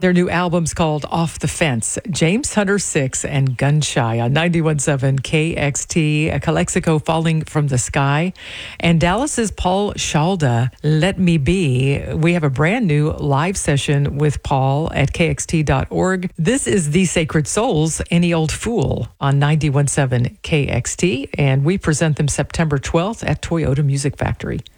Their new album's called Off the Fence. James Hunter 6 and Gunshy on 91.7 KXT. Calexico, Falling from the Sky. And Dallas's Paul Shalda, Let Me Be. We have a brand new live session with Paul at KXT.org. This is The Sacred Souls, Any Old Fool on 91.7 KXT. And we present them September 12th at Toyota Music Factory.